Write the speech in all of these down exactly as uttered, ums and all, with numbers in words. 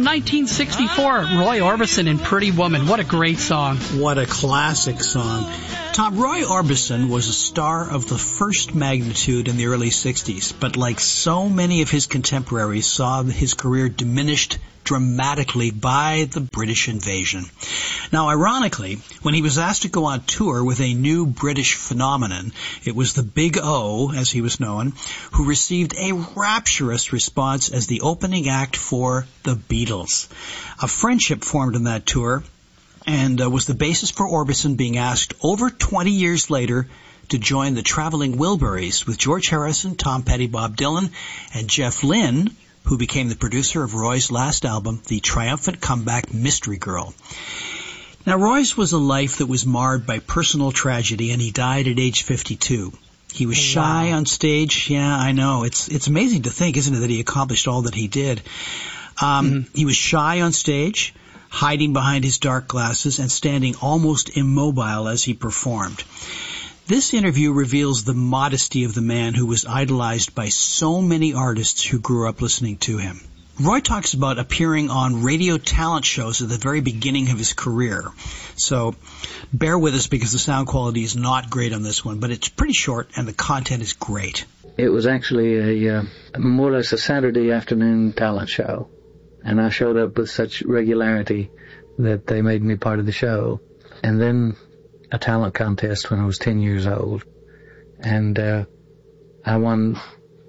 nineteen sixty-four, Roy Orbison and Pretty Woman. What a great song. What a classic song. Tom, Roy Orbison was a star of the first magnitude in the early sixties, but like so many of his contemporaries, saw his career diminished dramatically by the British invasion. Now, ironically, when he was asked to go on tour with a new British phenomenon, it was the Big O, as he was known, who received a rapturous response as the opening act for the Beatles. A friendship formed on that tour and uh, was the basis for Orbison being asked over twenty years later to join the Traveling Wilburys with George Harrison, Tom Petty, Bob Dylan, and Jeff Lynne, who became the producer of Roy's last album, The Triumphant Comeback Mystery Girl. Now, Roy's was a life that was marred by personal tragedy, and he died at age fifty-two. He was shy Wow. on stage. Yeah, I know. It's it's amazing to think, isn't it, that he accomplished all that he did. Um, mm-hmm. He was shy on stage, hiding behind his dark glasses, and standing almost immobile as he performed. This interview reveals the modesty of the man who was idolized by so many artists who grew up listening to him. Roy talks about appearing on radio talent shows at the very beginning of his career. So bear with us because the sound quality is not great on this one, but it's pretty short and the content is great. It was actually a uh, more or less a Saturday afternoon talent show, and I showed up with such regularity that they made me part of the show. And then a talent contest when I was ten years old, and uh, I won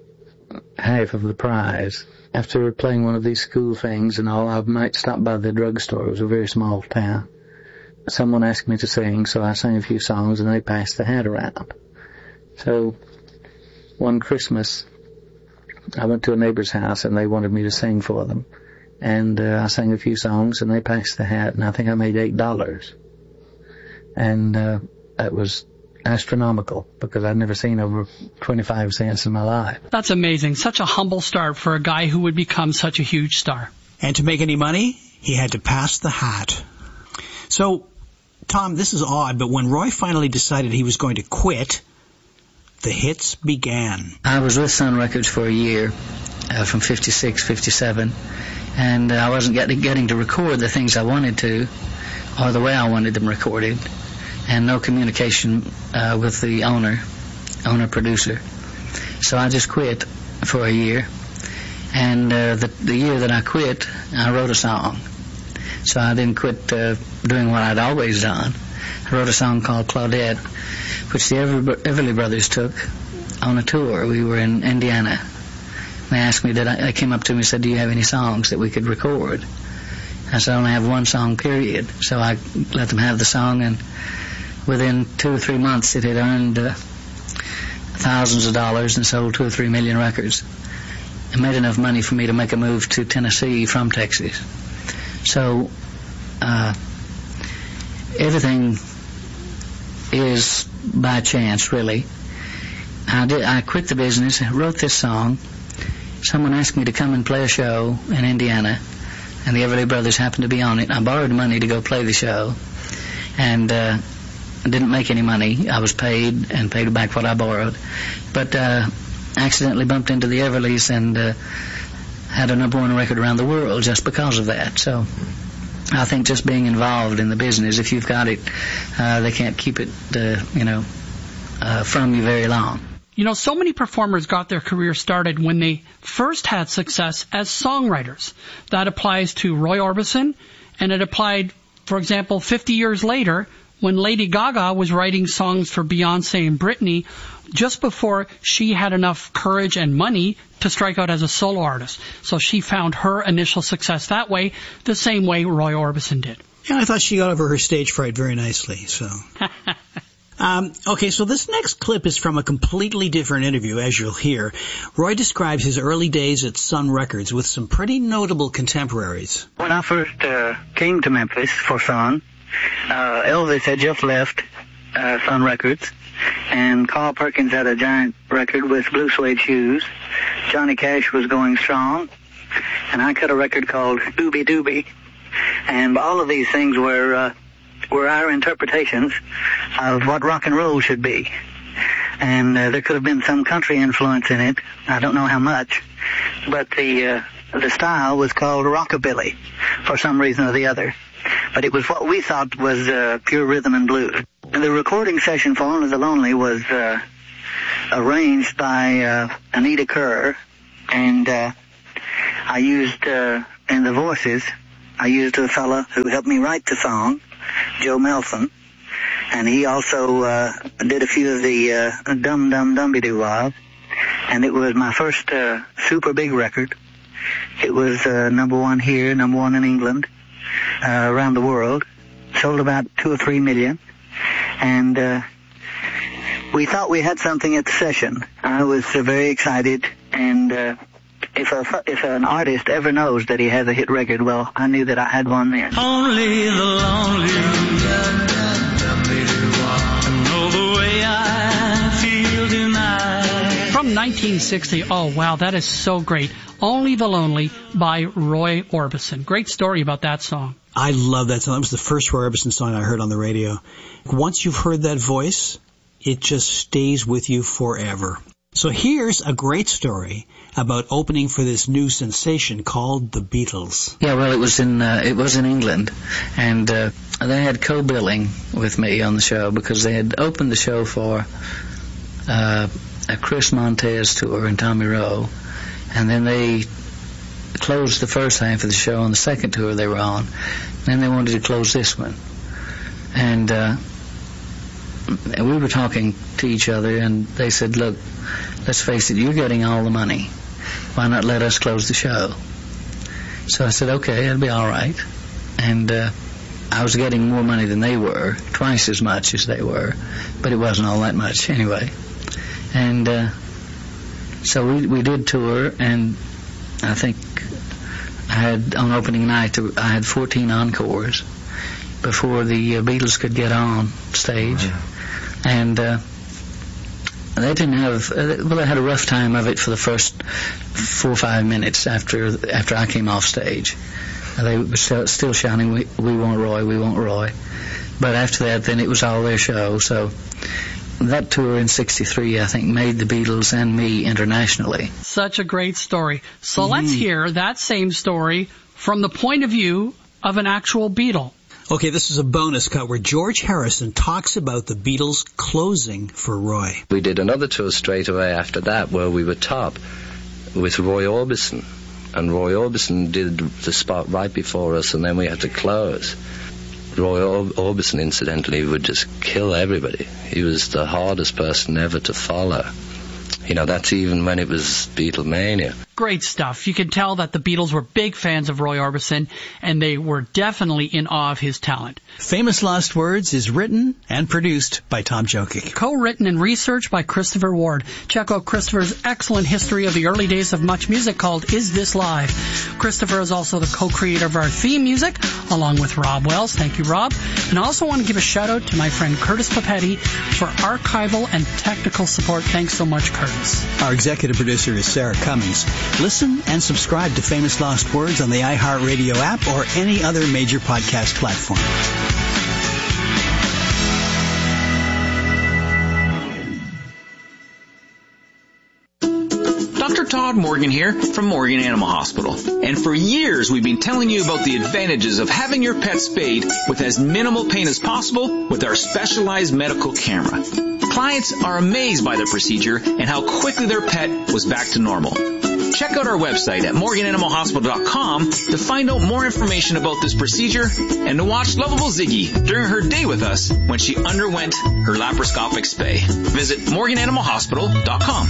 half of the prize. After playing one of these school things and all, I might stop by the drugstore. It was a very small town. Someone asked me to sing, so I sang a few songs, and they passed the hat around. So one Christmas, I went to a neighbor's house, and they wanted me to sing for them. And uh, I sang a few songs, and they passed the hat, and I think I made eight dollars. And uh, that was astronomical because I'd never seen over twenty-five cents in my life. That's amazing. Such a humble start for a guy who would become such a huge star. And to make any money, he had to pass the hat. So, Tom, this is odd, but when Roy finally decided he was going to quit, the hits began. I was with Sun Records for a year, uh, from fifty-six, fifty-seven, and uh, I wasn't get, getting to record the things I wanted to, or the way I wanted them recorded, and no communication uh, with the owner, owner-producer. So I just quit for a year, and uh, the, the year that I quit, I wrote a song. So I didn't quit uh, doing what I'd always done. I wrote a song called Claudette, which the Everly, Everly Brothers took on a tour. We were in Indiana. They asked me, did I, they came up to me and said, do you have any songs that we could record? I said, I only have one song, period. So I let them have the song, and within two or three months it had earned uh, thousands of dollars and sold two or three million records. It made enough money for me to make a move to Tennessee from Texas. So uh, everything is by chance, really. I did. I quit the business, wrote this song. Someone asked me to come and play a show in Indiana, and the Everly Brothers happened to be on it. I borrowed money to go play the show, and uh, didn't make any money. I was paid and paid back what I borrowed, but uh, accidentally bumped into the Everlys and uh, had a number one record around the world just because of that. So I think just being involved in the business, if you've got it, uh, they can't keep it, uh, you know, uh, from you very long. You know, so many performers got their career started when they first had success as songwriters. That applies to Roy Orbison, and it applied, for example, fifty years later when Lady Gaga was writing songs for Beyonce and Britney just before she had enough courage and money to strike out as a solo artist. So she found her initial success that way, the same way Roy Orbison did. Yeah, I thought she got over her stage fright very nicely, so... Um, okay, so this next clip is from a completely different interview, as you'll hear. Roy describes his early days at Sun Records with some pretty notable contemporaries. When I first uh, came to Memphis for Sun, uh, Elvis had just left uh, Sun Records, and Carl Perkins had a giant record with Blue Suede Shoes. Johnny Cash was going strong, and I cut a record called Doobie Doobie. And all of these things were... Uh, were our interpretations of what rock and roll should be. And uh, there could have been some country influence in it. I don't know how much. But the uh, the style was called rockabilly for some reason or the other. But it was what we thought was uh, pure rhythm and blues. The recording session for Only the Lonely was uh, arranged by uh, Anita Kerr, and uh, I used, uh, in the voices, I used a fella who helped me write the song, Joe Melson, and he also uh, did a few of the uh, Dum Dum Dumby-Doo-Wah, and it was my first uh, super big record. It was uh, number one here, number one in England, uh, around the world, sold about two or three million, and uh, we thought we had something at the session. I was uh, very excited, and uh, if a, if an artist ever knows that he has a hit record, well, I knew that I had one then. Only the lonely know the way I feel tonight. From nineteen sixty, oh wow, that is so great. Only the Lonely by Roy Orbison. Great story about that song. I love that song. That was the first Roy Orbison song I heard on the radio. Once you've heard that voice, it just stays with you forever. So here's a great story about opening for this new sensation called the Beatles. Yeah, well, it was in uh, it was in England, and uh, they had co-billing with me on the show because they had opened the show for uh, a Chris Montez tour and Tommy Rowe, and then they closed the first half of the show on the second tour they were on. Then they wanted to close this one, and uh, we were talking to each other, and they said, "Look, let's face it, you're getting all the money. Why not let us close the show?" So I said, "Okay, it'll be all right." And uh, I was getting more money than they were, twice as much as they were, but it wasn't all that much anyway. And uh, so we we did tour, and I think I had, on opening night, I had fourteen encores before the uh, Beatles could get on stage. Wow. And uh, they didn't have, uh, well, they had a rough time of it for the first four or five minutes after after I came off stage. Uh, they were still, still shouting, we, we want Roy, we want Roy. But after that, then it was all their show. So that tour in sixty-three, I think, made the Beatles and me internationally. Such a great story. So Mm-hmm. let's hear that same story from the point of view of an actual Beatle. Okay, this is a bonus cut where George Harrison talks about the Beatles closing for Roy. We did another tour straight away after that where we were top with Roy Orbison. And Roy Orbison did the spot right before us, and then we had to close. Roy Or- Orbison, incidentally, would just kill everybody. He was the hardest person ever to follow. You know, that's even when it was Beatlemania. Great stuff. You can tell that the Beatles were big fans of Roy Orbison, and they were definitely in awe of his talent. Famous Last Words is written and produced by Tom Jokic. Co-written and researched by Christopher Ward. Check out Christopher's excellent history of the early days of Much Music called Is This Live? Christopher is also the co-creator of our theme music, along with Rob Wells. Thank you, Rob. And I also want to give a shout-out to my friend Curtis Papetti for archival and technical support. Thanks so much, Curtis. Our executive producer is Sarah Cummings. Listen and subscribe to Famous Lost Words on the iHeartRadio app or any other major podcast platform. Doctor Todd Morgan here from Morgan Animal Hospital. And for years we've been telling you about the advantages of having your pet spayed with as minimal pain as possible with our specialized medical camera. Clients are amazed by the procedure and how quickly their pet was back to normal. Check out our website at morgan animal hospital dot com to find out more information about this procedure and to watch lovable Ziggy during her day with us when she underwent her laparoscopic spay. Visit morgan animal hospital dot com.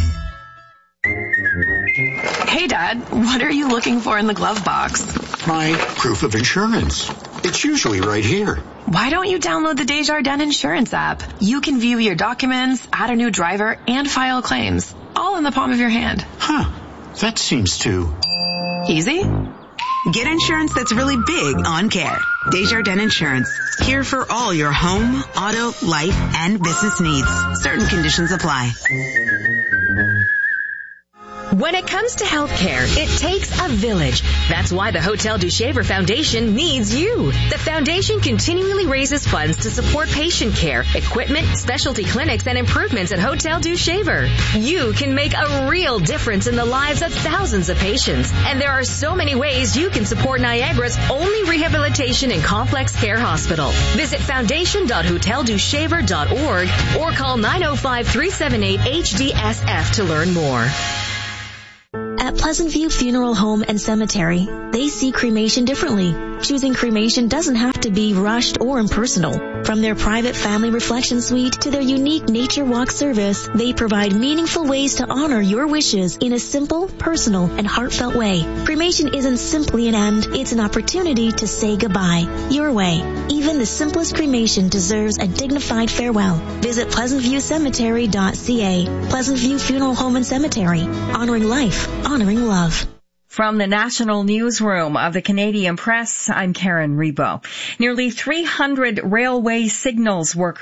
Hey, Dad, what are you looking for in the glove box? My proof of insurance. It's usually right here. Why don't you download the Desjardins Insurance app? You can view your documents, add a new driver, and file claims, all in the palm of your hand. Huh. That seems too... Easy? Get insurance that's really big on care. Desjardins Insurance. Here for all your home, auto, life, and business needs. Certain conditions apply. When it comes to healthcare, it takes a village. That's why the Hotel du Shaver Foundation needs you. The foundation continually raises funds to support patient care, equipment, specialty clinics, and improvements at Hotel du Shaver. You can make a real difference in the lives of thousands of patients. And there are so many ways you can support Niagara's only rehabilitation and complex care hospital. Visit foundation dot hotel du shaver dot org or call nine oh five, three seven eight, H D S F to learn more. At Pleasant View Funeral Home and Cemetery, they see cremation differently. Choosing cremation doesn't have to be rushed or impersonal. From their private family reflection suite to their unique nature walk service, they provide meaningful ways to honor your wishes in a simple, personal, and heartfelt way. Cremation isn't simply an end, it's an opportunity to say goodbye, your way. Even the simplest cremation deserves a dignified farewell. Visit pleasant view cemetery dot c a. Pleasant View Funeral Home and Cemetery. Honoring life, honoring love. From the National Newsroom of the Canadian Press, I'm Karen Rebo. Nearly three hundred railway signals workers